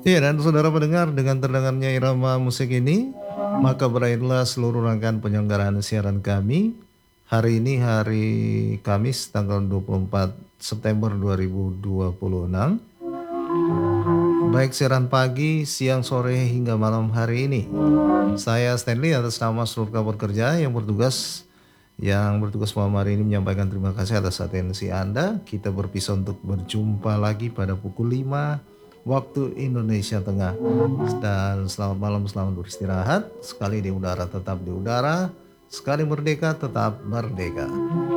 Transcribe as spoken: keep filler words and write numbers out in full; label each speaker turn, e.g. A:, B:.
A: Iya, dan saudara pendengar, dengan terdengarnya irama musik ini, maka berakhirlah seluruh rangkaian penyelenggaraan siaran kami. Hari ini hari Kamis tanggal dua puluh empat September dua ribu dua puluh enam. Baik siaran pagi, siang, sore, hingga malam hari ini. Saya Stanley atas nama seluruh kabar kerja yang bertugas yang bertugas malam hari ini menyampaikan terima kasih atas atensi Anda. Kita berpisah untuk berjumpa lagi pada pukul lima waktu Indonesia Tengah. Dan selamat malam, selamat beristirahat. Sekali di udara tetap di udara, sekali merdeka tetap merdeka.